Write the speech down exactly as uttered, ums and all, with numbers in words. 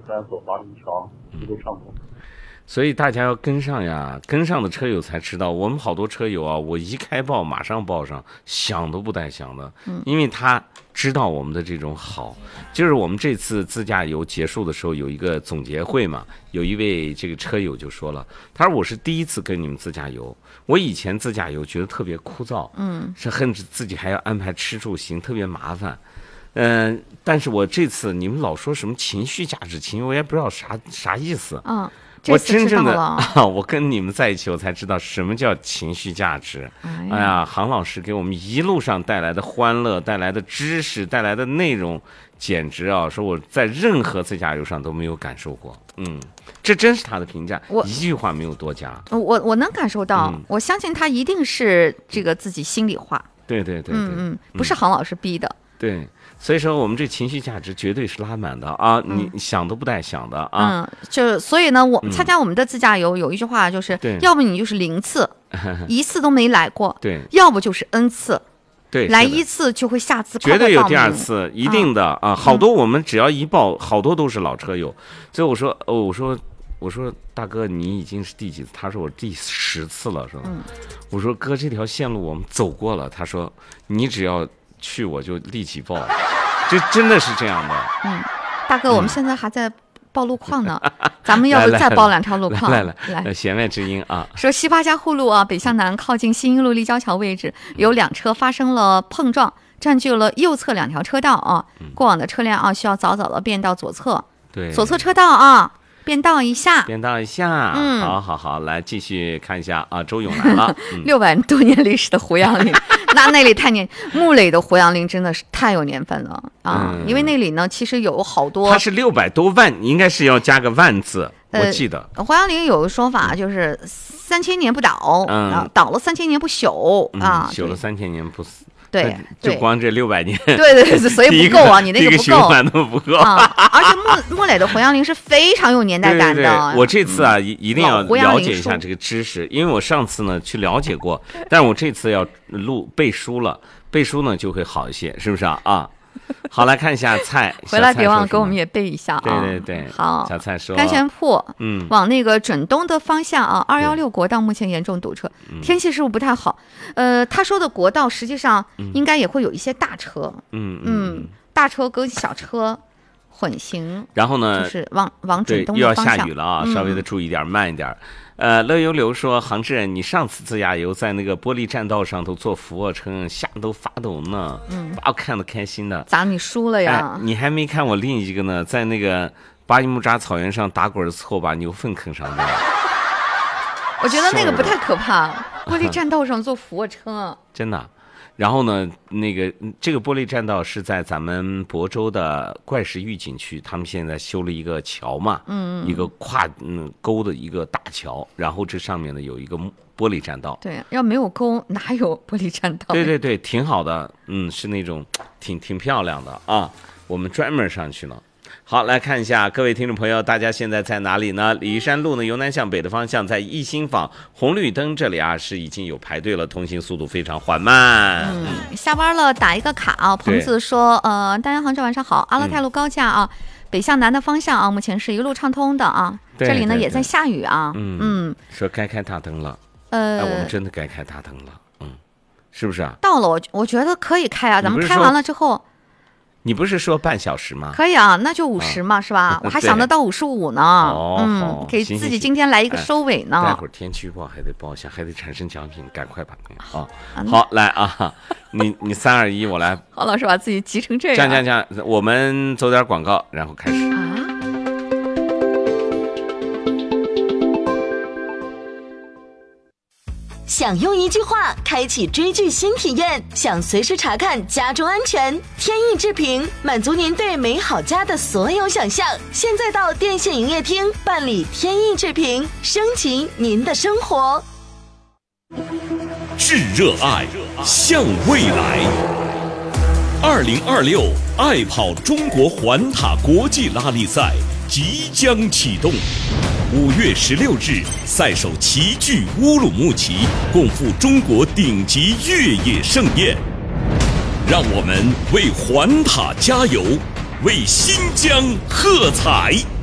三索八里桥一路畅通。 所以大家要跟上呀，跟上的车友才知道，我们好多车友啊，我一开报马上报上，想都不带想的，因为他知道我们的这种好。就是我们这次自驾游结束的时候有一个总结会嘛，有一位这个车友就说了，他说我是第一次跟你们自驾游，我以前自驾游觉得特别枯燥，嗯，是恨自己还要安排吃住行，特别麻烦。嗯、呃，但是我这次你们老说什么情绪价值，情绪我也不知道啥啥意思， 嗯。 我真正的啊，我跟你们在一起，我才知道什么叫情绪价值。哎 呀, 哎呀，杭老师给我们一路上带来的欢乐、带来的知识、带来的内容，简直啊，说我在任何自驾游上都没有感受过。嗯，这真是他的评价，一句话没有多加。 我我能感受到、嗯，我相信他一定是这个自己心里话。 对对 对, 对， 嗯嗯，不是杭老师逼的。 对。所以说我们这情绪价值绝对是拉满的啊、嗯！你想都不带想的啊！ 嗯，就所以呢，我参加我们的自驾游、嗯、有一句话就是，要不你就是零次，一次都没来过； 对， 要不就是 N 次， 对， 来一次就会下次绝对有第二次，一定的啊！啊好多我们只要一报，好多都是老车友。所以我说，哦，我说，我说大哥，你已经是第几次？他说我第十次了，是吧？嗯、我说哥，这条线路我们走过了。他说你只要去，我就立即报。这真的是这样的。 嗯，大哥，我们现在还在报路况呢，嗯、咱们要不再报两条路况？ 来来 来, 来, 来，弦外之音啊！ 说西八家护路啊，北向南靠近新一路立交桥位置，有两车发生了碰撞，占据了右侧两条车道啊。过往的车辆啊，需要早早的变到左侧。 对， 左侧车道啊。变道一下， 变道一下，嗯，好好好，来继续看一下啊，周勇来了， 六百、嗯、多年历史的胡杨林，那那里太年，木垒的胡杨林真的是太有年份了啊、嗯，因为那里呢其实有好多， 它是六百多万，应该是要加个万字，呃、我记得。 胡杨林有个说法就是三千年不倒，嗯，啊、倒了三千年不朽、嗯、啊， 朽了三千年不死。 对， 就光这六百年， 对对对，所以不够啊，你那个不够， 循环都不够啊。而且木木垒的胡杨林是非常有年代感的。 对对对，我这次啊，一、嗯、一定要了解一下这个知识，因为我上次呢去了解过，但是我这次要录背书了，背书呢就会好一些，是不是啊？啊。好，来看一下菜， 回来别忘了给我们也背一下啊！ 对对对， 好， 小蔡说， 甘泉铺， 嗯， 往那个准东的方向啊，二幺六国道目前严重堵车，天气是不是不太好？呃，他说的国道实际上应该也会有一些大车， 嗯嗯，大车跟小车混行， 然后呢， 就是往往准东的方向， 又要下雨了啊，稍微的注意点，慢一点。呃，乐悠流说，杭志仁，你上次自驾游在那个玻璃栈道上头做俯卧撑，吓得都发抖呢，嗯，把我看得开心的。 咋你输了呀、 哎？你还没看我另一个呢，在那个巴依木扎草原上打滚，错把牛粪坑上面。 我觉得那个不太可怕，玻璃栈道上做俯卧撑， 真的。然后呢，那个这个玻璃栈道是在咱们亳州的怪石峪景区，他们现在修了一个桥嘛，嗯，一个跨嗯沟的一个大桥，然后这上面呢有一个玻璃栈道。 对，要没有沟哪有玻璃栈道？ 对对对，挺好的，嗯，是那种挺挺漂亮的啊，我们专门上去了。好，来看一下各位听众朋友，大家现在在哪里呢？李义山路呢，由南向北的方向，在一心坊红绿灯这里啊，是已经有排队了，通行速度非常缓慢。 嗯，下班了打一个卡啊。彭子说，呃，大家杭州晚上好，阿勒泰路高架啊、嗯，北向南的方向啊，目前是一路畅通的啊。这里呢也在下雨啊。 嗯嗯， 说该开大灯了。 呃， 哎，我们真的该开大灯了。嗯，是不是啊？ 到了，我我觉得可以开啊，咱们开完了之后。 你不是说半小时吗？ 可以啊，那就五十嘛、啊，是吧？我还想得到五十五呢。 哦， 嗯，给自己今天来一个收尾呢。 待会儿天气预报还得报一下，还得产生奖品，赶快吧。啊，好，来啊，你你三二一，我来。 郝老师把自己急成这样。 讲讲讲，我们走点广告，然后开始。 啊。 想用一句话开启追剧新体验，想随时查看家中安全，天意制评满足您对美好家的所有想象。现在到电信营业厅办理天意制评，升级您的生活。 致热爱，向未来。二零二六爱跑中国环塔国际拉力赛即将启动。五月十六日，赛手齐聚乌鲁木齐，共赴中国顶级越野盛宴。让我们为环塔加油，为新疆喝彩！